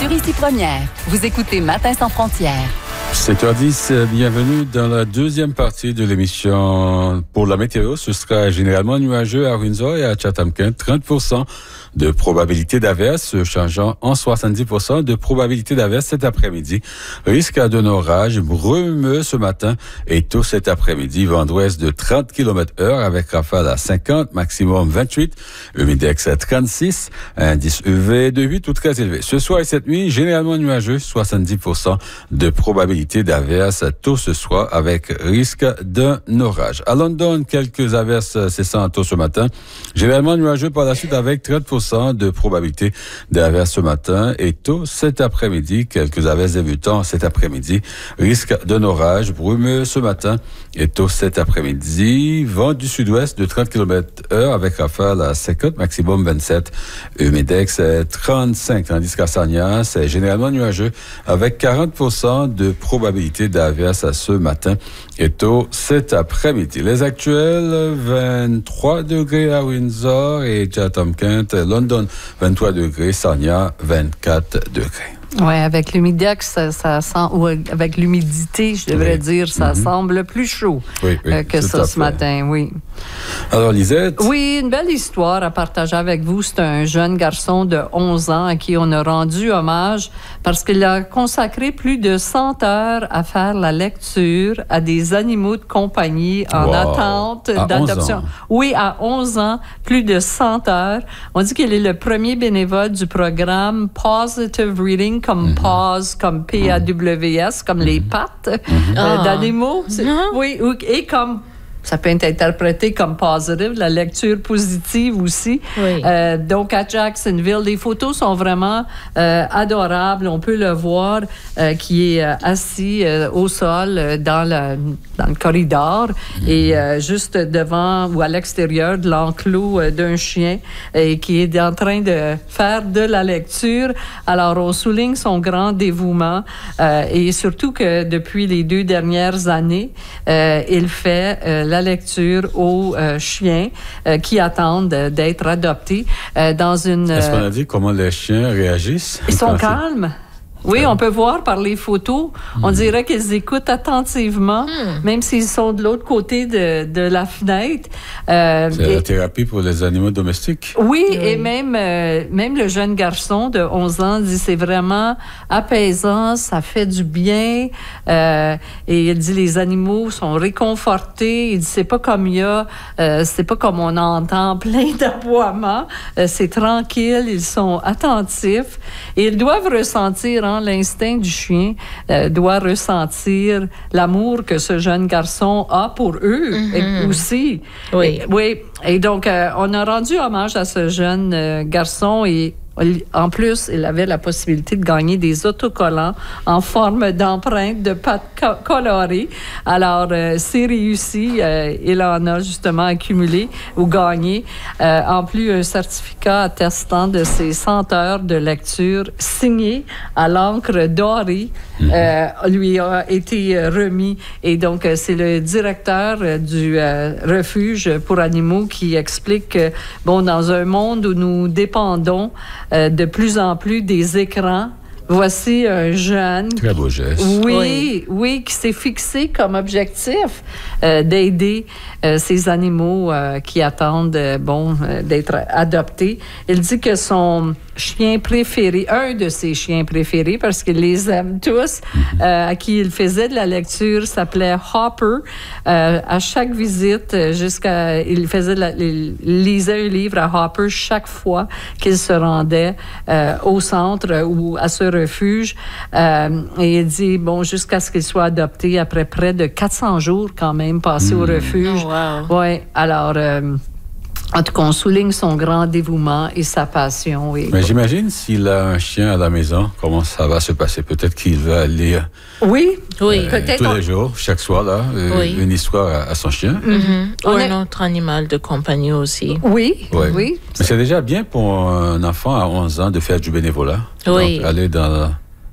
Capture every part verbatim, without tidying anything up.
sur Ici Première. Vous écoutez Matin sans frontières. sept heures dix, bienvenue dans la deuxième partie de l'émission. Pour la météo, ce sera généralement nuageux à Windsor et à Chatham-Kent, trente pour cent de probabilité d'averse, changeant en soixante-dix pour cent de probabilité d'averse cet après-midi. Risque d'un orage brumeux ce matin et tôt cet après-midi, vent d'ouest de trente kilomètres heure avec rafale à cinquante, maximum vingt-huit, humidex à trente-six, indice U V de huit ou très élevé. Ce soir et cette nuit, généralement nuageux, soixante-dix pour cent de probabilité d'averse tôt ce soir avec risque d'un orage. À London, quelques averses cessant tôt ce matin. Généralement nuageux par la suite avec trente pour cent de probabilité d'averse ce matin et tôt cet après-midi. Quelques averses débutants cet après-midi. Risque d'un orage brumeux ce matin et tôt cet après-midi. Vent du sud-ouest de trente kilomètres heure avec rafale à cinquante, maximum vingt-sept. Humidex trente-cinq. Tandis qu'à Sarnia, c'est généralement nuageux avec quarante pour cent de probabilité d'averse ce matin et tôt cet après-midi. Les actuels, vingt-trois degrés à Windsor et Chatham-Kent, London, vingt-trois degrés, Sarnia, vingt-quatre degrés. Oui, avec l'humidex, ça, ça sent, ou avec l'humidité, je devrais oui. dire, ça mm-hmm. semble plus chaud oui, oui, euh, que ça ce matin, oui. Alors, Lisette? Oui, une belle histoire à partager avec vous. C'est un jeune garçon de onze ans à qui on a rendu hommage parce qu'il a consacré plus de cent heures à faire la lecture à des animaux de compagnie en wow. attente à d'adoption. Oui, à onze ans, plus de cent heures. On dit qu'il est le premier bénévole du programme Positive Reading, comme mm-hmm. pause, comme P A W S, comme mm-hmm. les pattes mm-hmm. euh, ah. d'animaux. Mm-hmm. Oui, et comme ça peut être interprété comme positive, la lecture positive aussi. Oui. Euh, donc, à Jacksonville, les photos sont vraiment euh, adorables. On peut le voir euh, qui est euh, assis euh, au sol euh, dans, la, dans le corridor mmh. et euh, juste devant ou à l'extérieur de l'enclos euh, d'un chien et qui est en train de faire de la lecture. Alors, on souligne son grand dévouement euh, et surtout que depuis les deux dernières années, euh, il fait euh, la lecture aux euh, chiens euh, qui attendent euh, d'être adoptés euh, dans une... Euh, Est-ce qu'on a dit comment les chiens réagissent? Ils sont calmes. Oui, on peut voir par les photos, on mmh. dirait qu'ils écoutent attentivement, mmh. même s'ils sont de l'autre côté de, de la fenêtre. Euh, c'est et, la thérapie pour les animaux domestiques. Oui, oui. et même, euh, même le jeune garçon de onze ans dit c'est vraiment apaisant, ça fait du bien. Euh, et il dit les animaux sont réconfortés. Il dit c'est pas comme il y a, euh, c'est pas comme on entend plein d'aboiements. Euh, c'est tranquille, ils sont attentifs et ils doivent ressentir hein, l'instinct du chien euh, doit ressentir l'amour que ce jeune garçon a pour eux mm-hmm. et aussi. Oui. Et, oui. Et donc, euh, on a rendu hommage à ce jeune euh, garçon et en plus, il avait la possibilité de gagner des autocollants en forme d'empreintes de pâte co- colorées. Alors, euh, c'est réussi. Euh, il en a justement accumulé ou gagné. Euh, en plus, un certificat attestant de ses cent heures de lecture signé à l'encre dorée euh, lui a été remis. Et donc, euh, c'est le directeur euh, du euh, refuge pour animaux qui explique que, bon, dans un monde où nous dépendons Euh, de plus en plus des écrans. Voici un jeune... Très beau geste. Oui, oui, oui qui s'est fixé comme objectif euh, d'aider euh, ces animaux euh, qui attendent euh, bon, euh, d'être adoptés. Il dit que son chien préféré, un de ses chiens préférés, parce qu'il les aime tous, euh, à qui il faisait de la lecture, s'appelait Hopper. Euh, à chaque visite, jusqu'à... Il faisait de la, il lisait un livre à Hopper chaque fois qu'il se rendait euh, au centre ou à ce refuge. Euh, et il dit, bon, jusqu'à ce qu'il soit adopté après près de quatre cents jours quand même passés mmh. au refuge. Oh, wow. Oui, alors... Euh, En tout cas, on souligne son grand dévouement et sa passion. Et... Mais j'imagine s'il a un chien à la maison, comment ça va se passer? Peut-être qu'il va lire oui, oui, euh, peut-être tous on... les jours, chaque soir, là, euh, oui. une histoire à, à son chien. Mm-hmm. Ou est... un autre animal de compagnie aussi. Oui, oui. oui. Mais c'est déjà bien pour un enfant à onze ans de faire du bénévolat. Oui. Donc, aller dans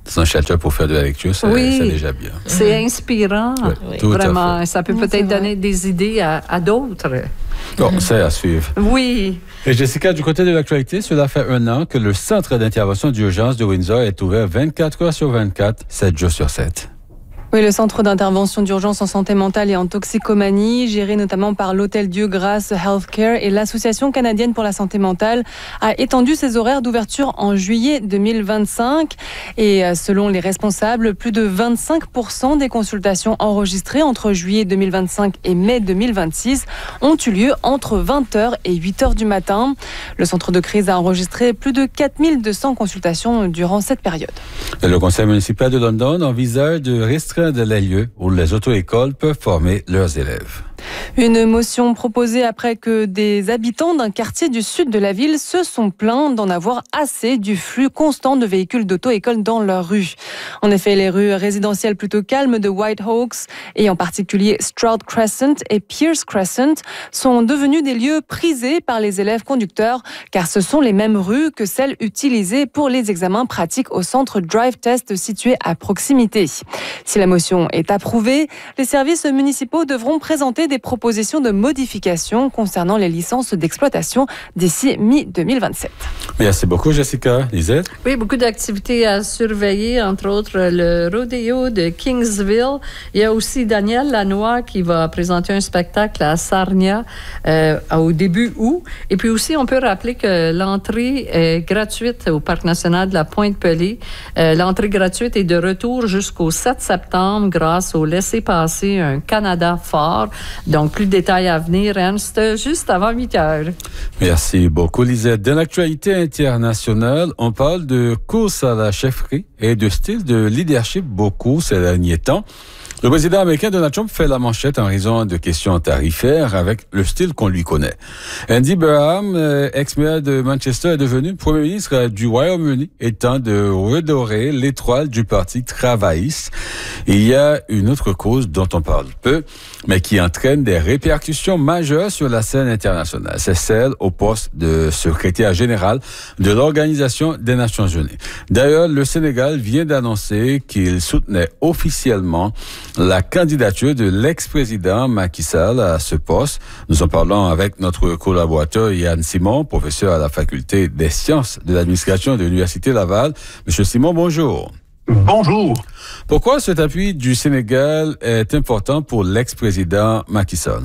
dans un shelter pour faire de la lecture, c'est, oui, c'est déjà bien. C'est mmh. inspirant, oui, oui. Tout vraiment. Ça peut peut-être donner des idées à, à d'autres. Bon, c'est à suivre. Oui. Et Jessica, du côté de l'actualité, cela fait un an que le centre d'intervention d'urgence de Windsor est ouvert vingt-quatre heures sur vingt-quatre, sept jours sur sept. Oui, le centre d'intervention d'urgence en santé mentale et en toxicomanie, géré notamment par l'Hôtel Dieu-Grâce Healthcare et l'Association canadienne pour la santé mentale, a étendu ses horaires d'ouverture en juillet deux mille vingt-cinq. Et selon les responsables, plus de vingt-cinq pour cent des consultations enregistrées entre juillet deux mille vingt-cinq et mai deux mille vingt-six ont eu lieu entre vingt heures et huit heures du matin. Le centre de crise a enregistré plus de quatre mille deux cents consultations durant cette période. Le conseil municipal de London envisage de restreindre de les lieux où les auto-écoles peuvent former leurs élèves. Une motion proposée après que des habitants d'un quartier du sud de la ville se sont plaints d'en avoir assez du flux constant de véhicules d'auto-école dans leurs rues. En effet, les rues résidentielles plutôt calmes de Whitehawks et en particulier Stroud Crescent et Pierce Crescent sont devenues des lieux prisés par les élèves conducteurs car ce sont les mêmes rues que celles utilisées pour les examens pratiques au centre Drive Test situé à proximité. Si la motion est approuvée, les services municipaux devront présenter des propositions de modification concernant les licences d'exploitation d'ici mi deux mille vingt-sept. Merci beaucoup, Jessica. Lisette? Oui, beaucoup d'activités à surveiller, entre autres le rodéo de Kingsville. Il y a aussi Daniel Lanois qui va présenter un spectacle à Sarnia euh, au début août. Et puis aussi, on peut rappeler que l'entrée est gratuite au Parc national de la Pointe-Pelée. Euh, l'entrée gratuite est de retour jusqu'au sept septembre grâce au laissez-passer Un Canada fort. Donc, plus de détails à venir, Ernst, juste avant huit heures. Merci beaucoup, Lisette. Dans l'actualité internationale, on parle de course à la chefferie et de style de leadership beaucoup ces derniers temps. Le président américain Donald Trump fait la manchette en raison de questions tarifaires avec le style qu'on lui connaît. Andy Burnham, ex-maire de Manchester, est devenu premier ministre du Royaume-Uni et tente de redorer l'étoile du Parti travailliste. Il y a une autre cause dont on parle peu, mais qui entraîne des répercussions majeures sur la scène internationale. C'est celle au poste de secrétaire général de l'Organisation des Nations Unies. D'ailleurs, le Sénégal vient d'annoncer qu'il soutenait officiellement la candidature de l'ex-président Macky Sall à ce poste. Nous en parlons avec notre collaborateur Yann Simon, professeur à la faculté des sciences de l'administration de l'Université Laval. Monsieur Simon, bonjour. Bonjour. Pourquoi cet appui du Sénégal est important pour l'ex-président Macky Sall?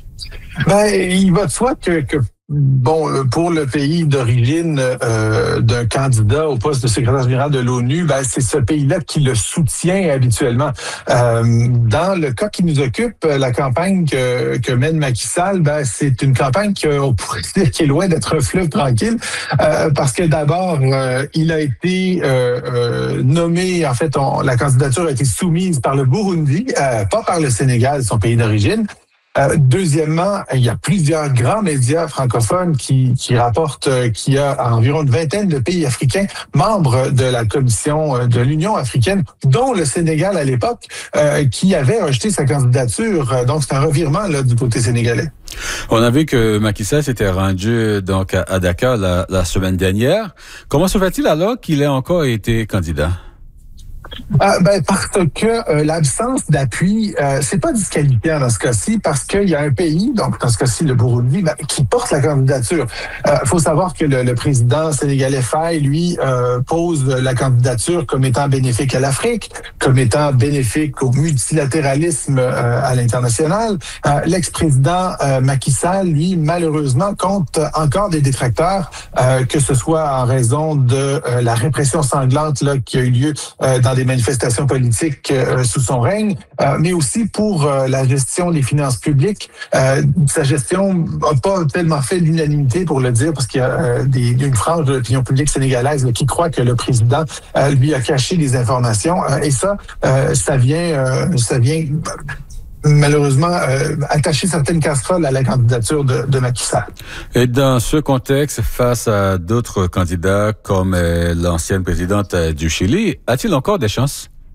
Ben, il va de soi que, que bon, pour le pays d'origine euh, d'un candidat au poste de secrétaire général de l'ONU, ben, c'est ce pays-là qui le soutient habituellement. Euh, dans le cas qui nous occupe, la campagne que, que mène Macky Sall, ben, c'est une campagne qu'on pourrait dire qui est loin d'être un fleuve tranquille, euh, parce que d'abord, euh, il a été euh, euh, nommé, en fait, on, la candidature a été soumise par le Burundi, euh, pas par le Sénégal, son pays d'origine. Euh, deuxièmement, il y a plusieurs grands médias francophones qui, qui rapportent euh, qu'il y a environ une vingtaine de pays africains membres de la commission de l'Union africaine, dont le Sénégal à l'époque, euh, qui avait rejeté sa candidature. Donc, c'est un revirement là, du côté sénégalais. On a vu que Macky Sall s'était rendu donc à, à Dakar la, la semaine dernière. Comment se fait-il alors qu'il ait encore été candidat? Euh, ben, parce que euh, l'absence d'appui, euh, c'est pas disqualifiant dans ce cas-ci, parce qu'il y a un pays, donc dans ce cas-ci le Burundi, ben, qui porte la candidature. Il euh, faut savoir que le, le président sénégalais Faye, lui, euh, pose la candidature comme étant bénéfique à l'Afrique, comme étant bénéfique au multilatéralisme euh, à l'international. Euh, l'ex-président euh, Macky Sall, lui, malheureusement, compte encore des détracteurs, euh, que ce soit en raison de euh, la répression sanglante là, qui a eu lieu euh, dans des manifestations politiques euh, sous son règne, euh, mais aussi pour euh, la gestion des finances publiques. Euh, sa gestion n'a pas tellement fait l'unanimité, pour le dire, parce qu'il y a euh, des, une frange de l'opinion publique sénégalaise là, qui croit que le président euh, lui a caché des informations. Euh, et ça, euh, ça vient, euh, ça vient malheureusement euh, attacher certaines casseroles à la candidature de, de Macky Sall. Et dans ce contexte, face à d'autres candidats comme euh, l'ancienne présidente euh, du Chili, a-t-il encore des chances?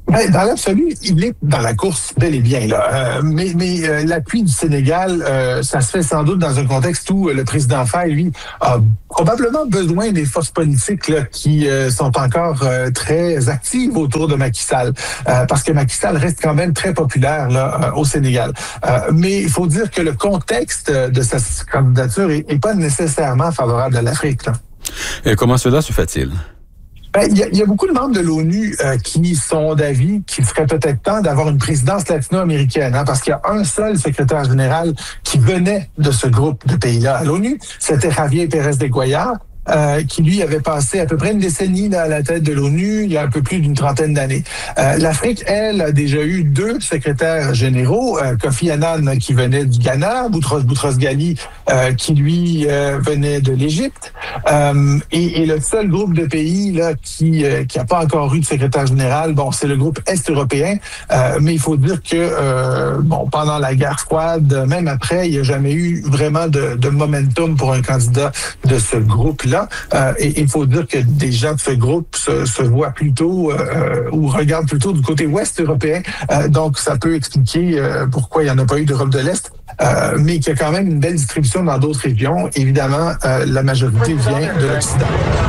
Ben, dans l'absolu, il est dans la course bel et bien. Là. Euh, mais mais euh, l'appui du Sénégal, euh, ça se fait sans doute dans un contexte où euh, le président Faye, lui, a probablement besoin des forces politiques là, qui euh, sont encore euh, très actives autour de Macky Sall. Euh, parce que Macky Sall reste quand même très populaire là, euh, au Sénégal. Euh, mais il faut dire que le contexte de sa candidature est, est pas nécessairement favorable à l'Afrique. Là. Et comment cela se fait-il? Ben, il, y a, il y a beaucoup de membres de l'ONU euh, qui sont d'avis qu'il serait peut-être temps d'avoir une présidence latino-américaine, hein, parce qu'il y a un seul secrétaire général qui venait de ce groupe de pays-là à l'ONU, c'était Javier Pérez de Cuellar. Euh, qui lui avait passé à peu près une décennie là, à la tête de l'ONU, il y a un peu plus d'une trentaine d'années. Euh, L'Afrique, elle, a déjà eu deux secrétaires généraux, euh, Kofi Annan qui venait du Ghana, Boutros Boutros-Ghali euh, qui lui euh, venait de l'Égypte, euh, et, et le seul groupe de pays là qui euh, qui a pas encore eu de secrétaire général, bon, c'est le groupe est-européen, euh, mais il faut dire que euh, bon, pendant la guerre froide, même après, il n'y a jamais eu vraiment de, de momentum pour un candidat de ce groupe-là. Euh, et il faut dire que des gens de ce groupe se, se voient plutôt euh, ou regardent plutôt du côté ouest européen. Euh, donc, ça peut expliquer euh, pourquoi il n'y en a pas eu d'Europe de l'Est. Euh, mais qu'il y a quand même une belle distribution dans d'autres régions. Évidemment, euh, la majorité vient de l'Occident.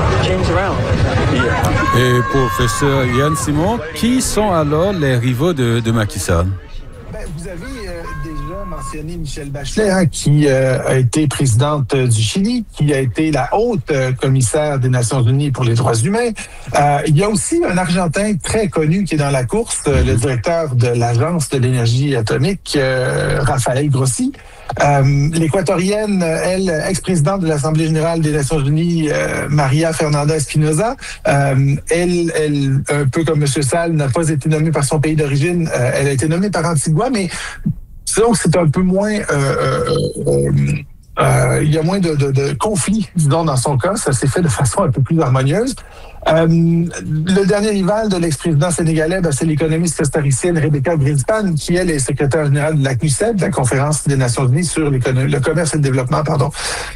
Et professeur Yann Simon, qui sont alors les rivaux de, de Macky Sall? Ben, vous avez euh, déjà mentionné Michelle Bachelet, hein, qui euh, a été présidente du Chili, qui a été la haute euh, commissaire des Nations Unies pour les droits humains. Euh, il y a aussi un Argentin très connu qui est dans la course, euh, le directeur de l'Agence de l'énergie atomique, euh, Rafael Grossi. Euh, L'équatorienne, elle, ex-présidente de l'Assemblée générale des Nations unies, euh, Maria Fernanda Espinosa, euh, elle, elle, un peu comme M. Sall, n'a pas été nommée par son pays d'origine, euh, elle a été nommée par Antigua, mais disons que c'est un peu moins... Euh, euh, euh, Euh, il y a moins de, de, de conflits, disons, dans son cas. Ça s'est fait de façon un peu plus harmonieuse. Euh, le dernier rival de l'ex-président sénégalais, ben, c'est l'économiste costaricienne Rebecca Greenspan, qui, elle, est secrétaire générale de la C N U C E D, la Conférence des Nations unies sur le commerce et le développement, pardon.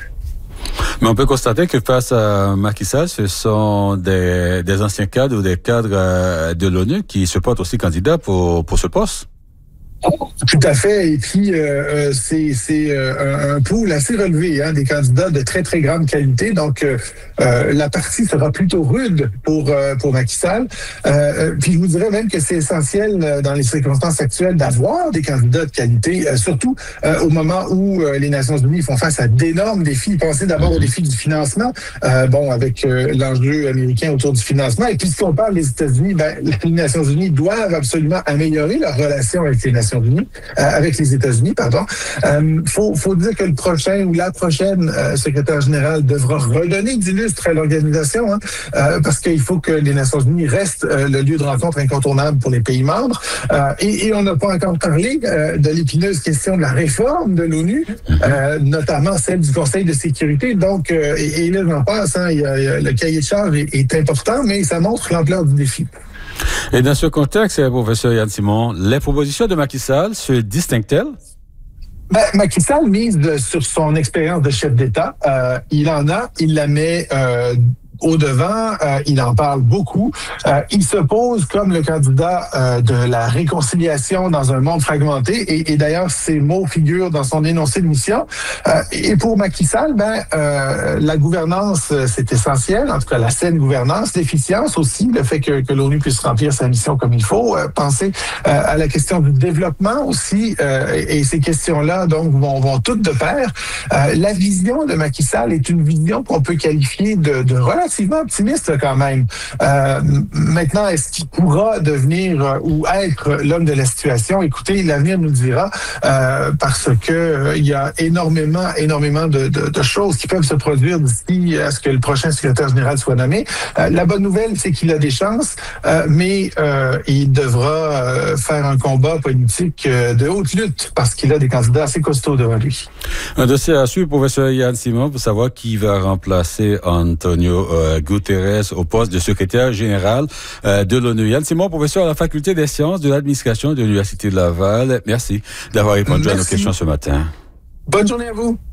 Mais on peut constater que face à Macky Sall, ce sont des, des anciens cadres ou des cadres de l'ONU qui se portent aussi candidats pour, pour ce poste. Tout à fait. Et puis, euh, c'est, c'est euh, un pool assez relevé, hein, des candidats de très, très grande qualité. Donc, euh, euh, la partie sera plutôt rude pour, euh, pour Macky Sall. Euh, puis, je vous dirais même que c'est essentiel dans les circonstances actuelles d'avoir des candidats de qualité, euh, surtout euh, au moment où euh, les Nations unies font face à d'énormes défis. Pensez d'abord au défi du financement, euh, bon, avec euh, l'enjeu américain autour du financement. Et puis, si on parle des États-Unis, ben, les Nations unies doivent absolument améliorer leur relation avec les Nations Unis, euh, avec les États-Unis, pardon. Euh, faut, faut dire que le prochain ou la prochaine euh, secrétaire général devra redonner du lustre à l'organisation, hein, euh, parce qu'il faut que les Nations Unies restent euh, le lieu de rencontre incontournable pour les pays membres. Euh, et, et on n'a pas encore parlé euh, de l'épineuse question de la réforme de l'ONU, euh, notamment celle du Conseil de sécurité. Donc, euh, et, et là, j'en passe, hein, il y a, il y a, le cahier de charge est, est important, mais ça montre l'ampleur du défi. Et dans ce contexte, professeur Yann Simon, les propositions de Macky Sall se distinguent-elles? Ben, Macky Sall mise sur son expérience de chef d'État. Euh, il en a, il la met euh, au devant, euh, il en parle beaucoup. Euh, il se pose comme le candidat euh, de la réconciliation dans un monde fragmenté, et, et d'ailleurs ces mots figurent dans son énoncé de mission. Euh, et pour Macky Sall, ben euh, la gouvernance c'est essentiel, en tout cas la saine gouvernance, l'efficience aussi, le fait que, que l'ONU puisse remplir sa mission comme il faut. Euh, penser euh, à la question du développement aussi, euh, et, et ces questions-là donc vont, vont toutes de pair. Euh, la vision de Macky Sall est une vision qu'on peut qualifier de, de relativement optimiste quand même. Euh, maintenant, est-ce qu'il pourra devenir euh, ou être l'homme de la situation? Écoutez, l'avenir nous dira, euh, parce que euh, il y a énormément, énormément de, de, de choses qui peuvent se produire d'ici à ce que le prochain secrétaire général soit nommé. Euh, la bonne nouvelle, c'est qu'il a des chances, euh, mais euh, il devra euh, faire un combat politique euh, de haute lutte parce qu'il a des candidats assez costauds devant lui. Un dossier à suivre, professeur Yann Simon, pour savoir qui va remplacer Antonio euh, Guterres au poste de secrétaire général euh, de l'ONU. Yann Simon, professeur à la Faculté des sciences de l'administration de l'Université de Laval. Merci d'avoir répondu Merci. à nos questions ce matin. Bonne journée à vous.